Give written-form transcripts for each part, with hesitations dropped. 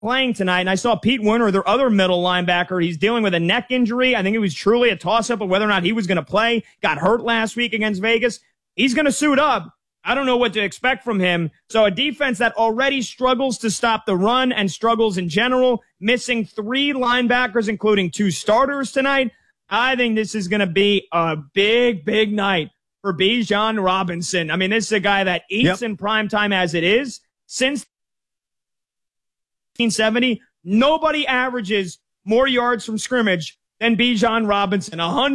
playing tonight. And I saw Pete Werner, their other middle linebacker. He's dealing with a neck injury. I think it was truly a toss-up of whether or not he was going to play. Got hurt last week against Vegas. He's going to suit up. I don't know what to expect from him. So a defense that already struggles to stop the run and struggles in general, missing 3 linebackers, including 2 starters tonight. I think this is going to be a big, big night for Bijan Robinson. I mean, this is a guy that eats in prime time as it is. Since 1970, nobody averages more yards from scrimmage than Bijan Robinson.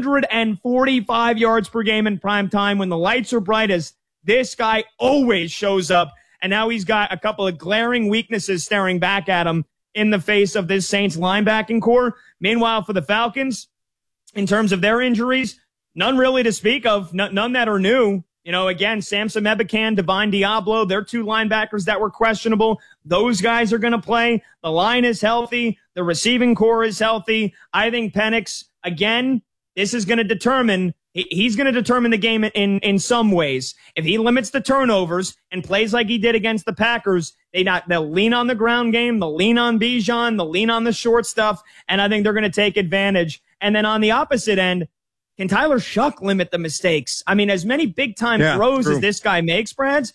145 yards per game in prime time when the lights are brightest. This guy always shows up, and now he's got a couple of glaring weaknesses staring back at him in the face of this Saints linebacking core. Meanwhile, for the Falcons, in terms of their injuries, none really to speak of, none that are new. You know, again, Samson Ebukam, Divine Diablo, they're 2 linebackers that were questionable. Those guys are going to play. The line is healthy. The receiving core is healthy. I think Penix, again, this is going to determine he's going to determine the game in some ways. If he limits the turnovers and plays like he did against the Packers, they'll lean on the ground game, they'll lean on Bijan, they'll lean on the short stuff, and I think they're going to take advantage. And then on the opposite end, can Tyler Shuck limit the mistakes? I mean, as many big-time throws as this guy makes, Brad,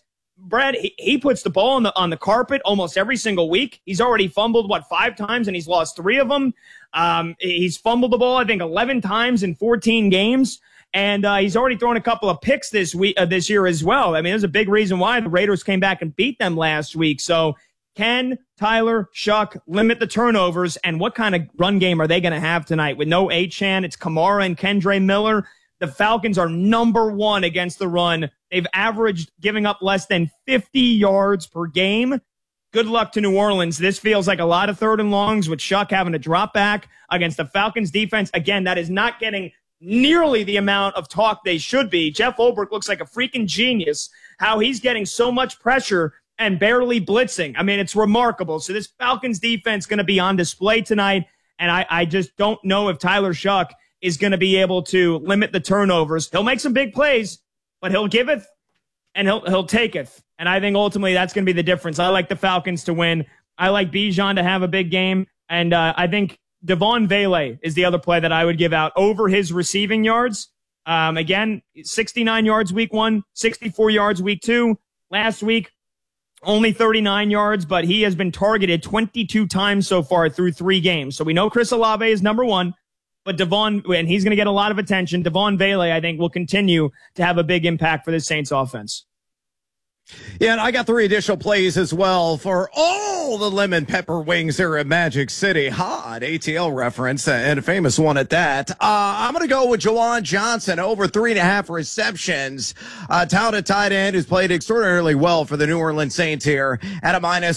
he puts the ball on the carpet almost every single week. He's already fumbled, 5 times, and he's lost 3 of them. He's fumbled the ball, I think, 11 times in 14 games. And he's already thrown a couple of picks this year as well. I mean, there's a big reason why the Raiders came back and beat them last week. So can Tyler Shuck limit the turnovers? And what kind of run game are they going to have tonight? With no Achane, it's Kamara and Kendre Miller. The Falcons are number 1 against the run. They've averaged giving up less than 50 yards per game. Good luck to New Orleans. This feels like a lot of 3rd and longs with Shuck having to drop back against the Falcons defense. Again, that is not getting nearly the amount of talk they should be. Jeff Ulbrich looks like a freaking genius, how he's getting so much pressure and barely blitzing. I mean, it's remarkable. So this Falcons defense going to be on display tonight, and I just don't know if Tyler Shuck is going to be able to limit the turnovers. He'll make some big plays, but he'll give it, and he'll take it. And I think ultimately that's going to be the difference. I like the Falcons to win. I like Bijan to have a big game, and I think Devon Vele is the other play that I would give out over his receiving yards. Again, 69 yards week 1, 64 yards week 2. Last week, only 39 yards, but he has been targeted 22 times so far through 3 games. So we know Chris Olave is number 1, but Devon, and he's going to get a lot of attention. Devon Vele, I think, will continue to have a big impact for the Saints offense. Yeah, and I got 3 additional plays as well for all the lemon pepper wings here at Magic City. Hot ATL reference and a famous one at that. I'm going to go with Juwan Johnson over 3.5 receptions. Talented tight end who's played extraordinarily well for the New Orleans Saints here at a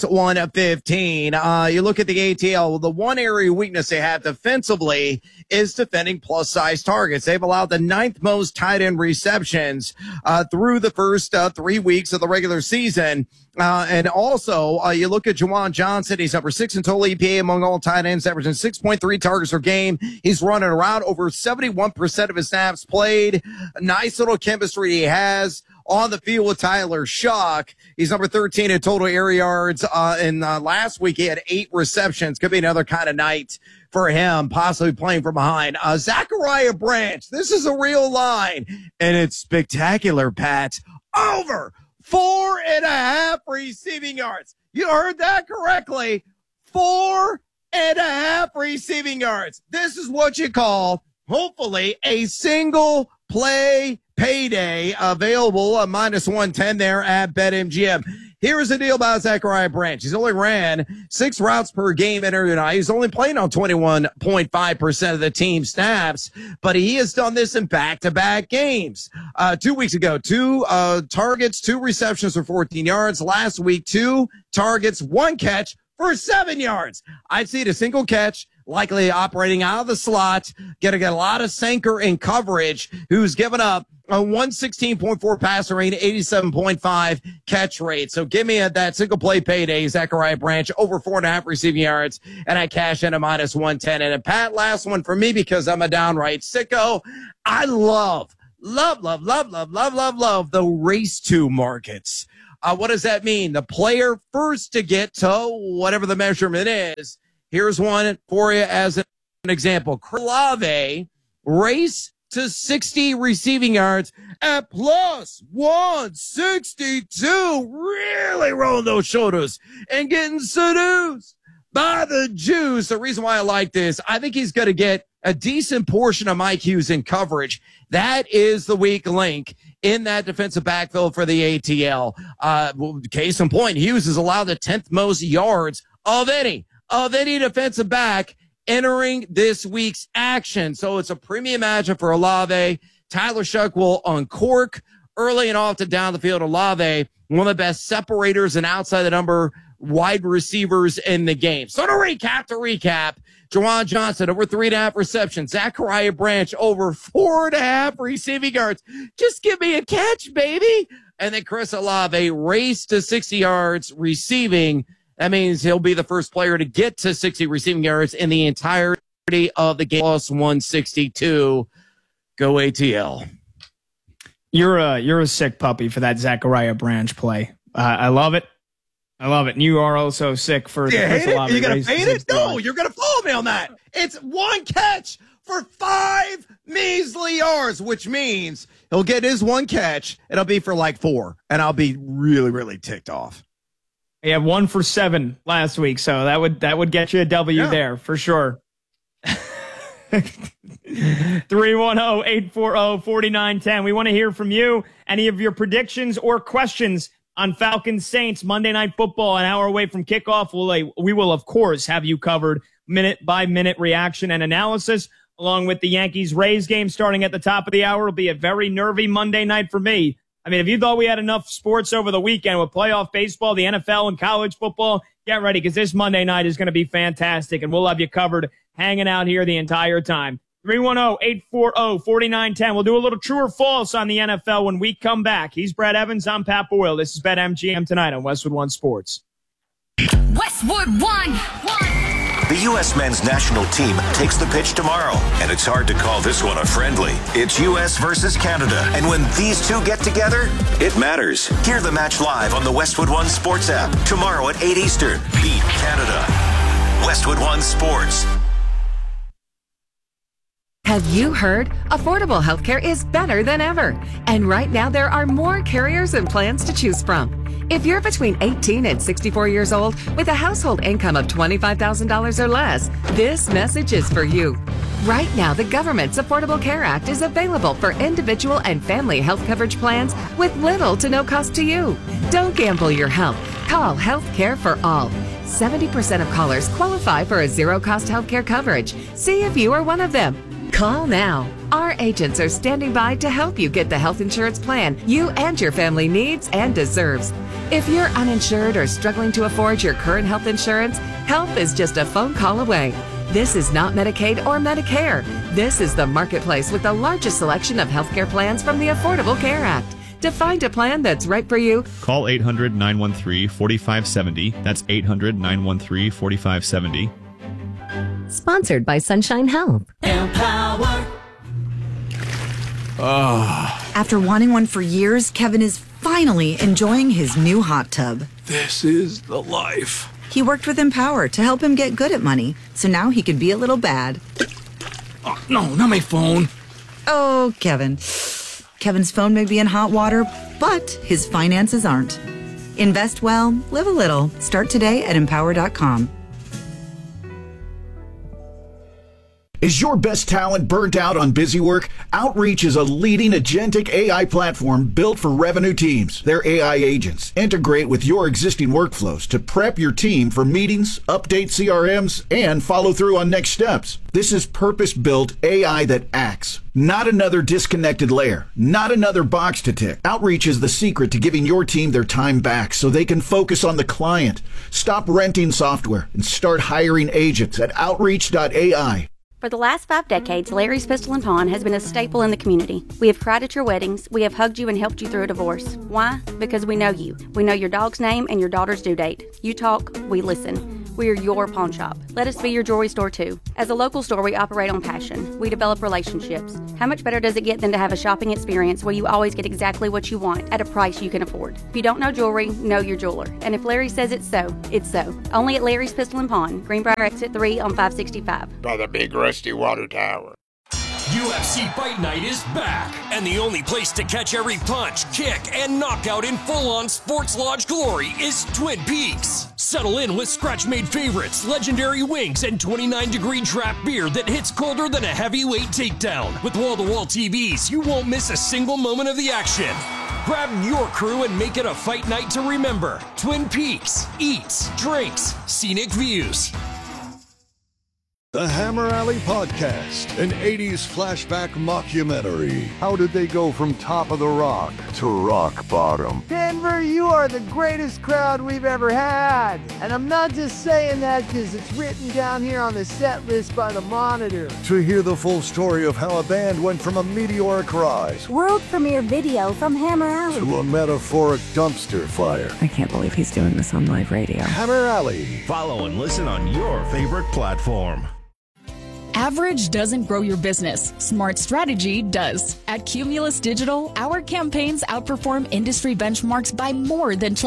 -115. You look at the ATL, the one area weakness they have defensively is defending plus-size targets. They've allowed the 9th most tight end receptions through the first 3 weeks of the regular season. And also, you look at Juwan Johnson, he's number 6 in total EPA among all tight ends, averaging 6.3 targets per game. He's running around over 71% of his snaps played. A nice little chemistry he has on the field with Tyler Shuck. He's number 13 in total air yards. And last week he had 8 receptions. Could be another kind of night for him, possibly playing from behind. Zachariah Branch, this is a real line, and it's spectacular, Pat. Over 4.5 receiving yards. You heard that correctly. 4.5 receiving yards. This is what you call, hopefully, a single play payday available at -110 there at BetMGM. Here's the deal about Zachariah Branch. He's only ran 6 routes per game tonight. He's only playing on 21.5% of the team snaps, but he has done this in back-to-back games. 2 weeks ago, 2 targets, 2 receptions for 14 yards. Last week, 2 targets, 1 catch for 7 yards. I'd see it a single catch, likely operating out of the slot, getting a lot of sinker in coverage, who's given up a 116.4 passer rate, 87.5 catch rate. So give me that single play payday, Zachariah Branch, over 4.5 receiving yards, and I cash in a -110. And a Pat, last one for me because I'm a downright sicko. I love the race to markets. What does that mean? The player first to get to whatever the measurement is. Here's one for you as an example. Olave race to 60 receiving yards at plus 162. Really rolling those shoulders and getting seduced by the Jews. The reason why I like this, I think he's going to get a decent portion of Mike Hughes in coverage. That is the weak link in that defensive backfield for the ATL. Case in point, Hughes has allowed the 10th most yards of any defensive back entering this week's action. So it's a premium matchup for Olave. Tyler Shough will uncork early and often down the field. Olave, one of the best separators and outside the number wide receivers in the game. So to recap, Juwan Johnson over 3.5 receptions. Zachariah Branch over 4.5 receiving yards. Just give me a catch, baby. And then Chris Olave race to 60 yards receiving. That means he'll be the first player to get to 60 receiving yards in the entirety of the game. Plus 162. Go ATL. You're a sick puppy for that Zachariah Branch play. I love it. I love it. And you are also sick for the Chris Olave. You're going to fade it? No, you're going to follow me on that. It's one catch for 5 measly yards, which means he'll get his one catch. It'll be for like 4, and I'll be really, really ticked off. He had 1 for 7 last week, so that would get you a W there for sure. 310-840-4910. We want to hear from you. Any of your predictions or questions on Falcons Saints Monday Night Football, an hour away from kickoff. We will, of course, have you covered minute-by-minute reaction and analysis, along with the Yankees-Rays game starting at the top of the hour. It'll be a very nervy Monday night for me. I mean, if you thought we had enough sports over the weekend with playoff baseball, the NFL, and college football, get ready, because this Monday night is going to be fantastic, and we'll have you covered hanging out here the entire time. 310-840-4910. We'll do a little true or false on the NFL when we come back. He's Brad Evans. I'm Pat Boyle. This is BetMGM tonight on Westwood One Sports. Westwood One. The U.S. men's national team takes the pitch tomorrow, and it's hard to call this one a friendly. It's U.S. versus Canada, and when these two get together, it matters. Hear the match live on the Westwood One Sports app tomorrow at 8 Eastern. Beat Canada. Westwood One Sports. Have you heard? Affordable healthcare is better than ever. And right now there are more carriers and plans to choose from. If you're between 18 and 64 years old with a household income of $25,000 or less, this message is for you. Right now, the government's Affordable Care Act is available for individual and family health coverage plans with little to no cost to you. Don't gamble your health. Call Health Care for All. 70% of callers qualify for a zero-cost healthcare coverage. See if you are one of them. Call now. Our agents are standing by to help you get the health insurance plan you and your family needs and deserves. If you're uninsured or struggling to afford your current health insurance, help is just a phone call away. This is not Medicaid or Medicare. This is the marketplace with the largest selection of healthcare plans from the Affordable Care Act. To find a plan that's right for you, call 800-913-4570. That's 800-913-4570. Sponsored by Sunshine Health. Empower. After wanting one for years, Kevin is finally enjoying his new hot tub. This is the life. He worked with Empower to help him get good at money, so now he can be a little bad. Oh, no, not my phone. Oh, Kevin. Kevin's phone may be in hot water, but his finances aren't. Invest well, live a little. Start today at Empower.com. Is your best talent burnt out on busy work? Outreach is a leading agentic AI platform built for revenue teams. Their AI agents integrate with your existing workflows to prep your team for meetings, update CRMs, and follow through on next steps. This is purpose-built AI that acts. Not another disconnected layer. Not another box to tick. Outreach is the secret to giving your team their time back so they can focus on the client. Stop renting software and start hiring agents at Outreach.ai. For the last 5 decades, Larry's Pistol and Pawn has been a staple in the community. We have cried at your weddings. We have hugged you and helped you through a divorce. Why? Because we know you. We know your dog's name and your daughter's due date. You talk, we listen. We are your pawn shop. Let us be your jewelry store too. As a local store, we operate on passion. We develop relationships. How much better does it get than to have a shopping experience where you always get exactly what you want at a price you can afford? If you don't know jewelry, know your jeweler. And if Larry says it's so, it's so. Only at Larry's Pistol and Pawn, Greenbrier Exit 3 on 565. By the big rusty water tower. UFC Fight Night is back, and the only place to catch every punch, kick, and knockout in full-on Sports Lodge glory is Twin Peaks. Settle in with scratch-made favorites, legendary wings, and 29-degree draft beer that hits colder than a heavyweight takedown. With wall-to-wall TVs, you won't miss a single moment of the action. Grab your crew and make it a fight night to remember. Twin Peaks. Eats, drinks, scenic views. The Hammer Alley Podcast, an 80s flashback mockumentary. How did they go from top of the rock to rock bottom? Denver, you are the greatest crowd we've ever had. And I'm not just saying that because it's written down here on the set list by the Monitor. To hear the full story of how a band went from a meteoric rise, world premiere video from Hammer Alley, to a metaphoric dumpster fire. I can't believe he's doing this on live radio. Hammer Alley. Follow and listen on your favorite platform. Average doesn't grow your business. Smart strategy does. At Cumulus Digital, our campaigns outperform industry benchmarks by more than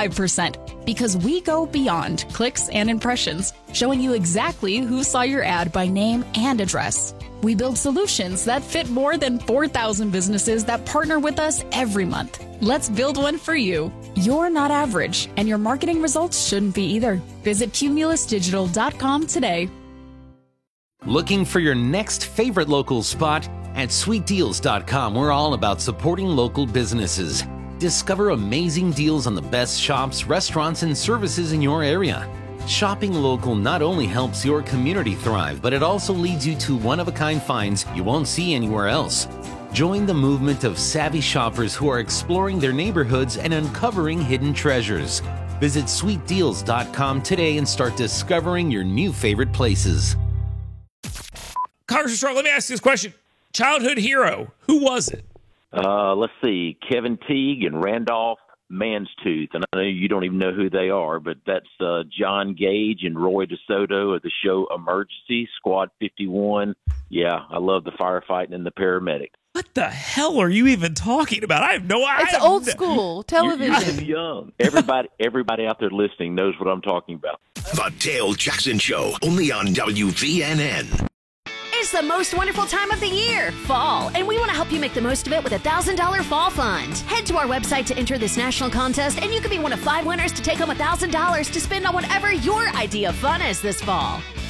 25% because we go beyond clicks and impressions, showing you exactly who saw your ad by name and address. We build solutions that fit more than 4,000 businesses that partner with us every month. Let's build one for you. You're not average, and your marketing results shouldn't be either. Visit cumulusdigital.com today. Looking for your next favorite local spot? At sweetdeals.com, we're all about supporting local businesses. Discover amazing deals on the best shops, restaurants, and services in your area. Shopping local not only helps your community thrive, but it also leads you to one-of-a-kind finds you won't see anywhere else. Join the movement of savvy shoppers who are exploring their neighborhoods and uncovering hidden treasures. Visit sweetdeals.com today and start discovering your new favorite places. Congressman Strong, let me ask you this question. Childhood hero, who was it? Let's see, Kevin Teague and Randolph Manstooth. And I know you don't even know who they are, but that's John Gage and Roy DeSoto of the show Emergency, Squad 51. Yeah, I love the firefighting and the paramedic. What the hell are you even talking about? I have no idea. It's old school television. You're young. Everybody out there listening knows what I'm talking about. The Dale Jackson Show, only on WVNN. It's the most wonderful time of the year, fall, and we want to help you make the most of it with a $1,000 fall fund. Head to our website to enter this national contest, and you could be one of 5 winners to take home $1,000 to spend on whatever your idea of fun is this fall.